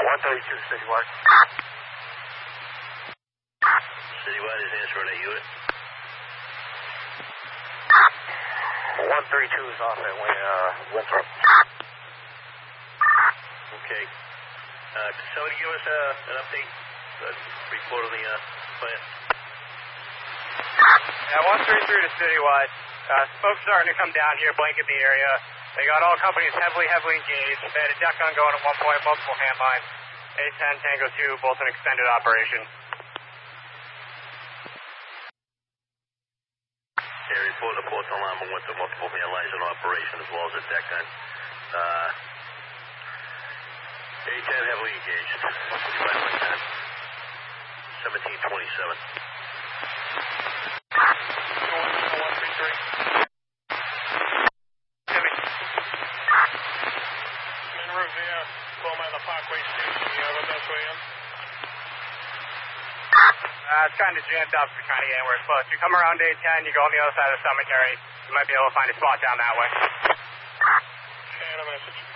132 citywide. Citywide is answering a unit. 132 is off at Winthrop. Okay. Can somebody give us an update? Report on the plant? Yeah, 133 to citywide. Smoke's starting to come down here, blanket the area. They got all companies heavily engaged. They had a deck gun going at one point, multiple hand mines. A10, Tango 2, both in extended operation. Yeah, report the fourth alarm and went to multiple hand lines in operation as well as a deck gun. A10 heavily engaged. 1727. 133. Parkway Station, you have a best way in? It's kind of jammed up. We're trying to get anywhere close. You come around A10, you go on the other side of the cemetery. You might be able to find a spot down that way. And a message.